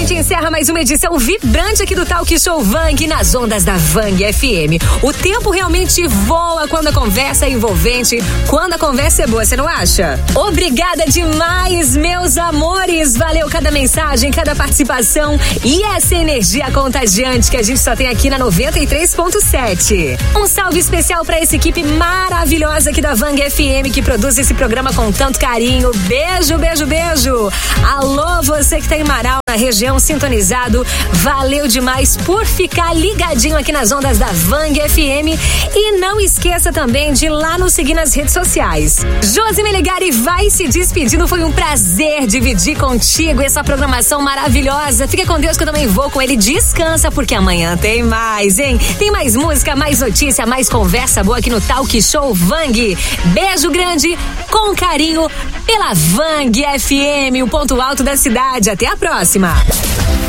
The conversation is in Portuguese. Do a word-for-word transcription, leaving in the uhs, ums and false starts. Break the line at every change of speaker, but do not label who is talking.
gente encerra mais uma edição vibrante aqui do Talk Show Vang nas ondas da Vang F M. O tempo realmente voa quando a conversa é envolvente, quando a conversa é boa, você não acha? Obrigada demais, meus amores. Valeu cada mensagem, cada participação e essa energia contagiante que a gente só tem aqui na noventa e três ponto sete. Um salve especial para essa equipe maravilhosa aqui da Vang F M que produz esse programa com tanto carinho. Beijo, beijo, beijo. Alô, você que tá em Marau, na região, sintonizado. Valeu demais por ficar ligadinho aqui nas ondas da Vang F M. E não esqueça também de ir lá nos seguir nas redes sociais. Josi Melegari vai se despedindo. Foi um prazer dividir contigo essa programação maravilhosa. Fica com Deus que eu também vou com ele. Descansa, porque amanhã tem mais, hein? Tem mais música, mais notícia, mais conversa boa aqui no Talk Show Vang. Beijo grande, com carinho, pela Vang F M, o ponto alto da cidade. Até a próxima.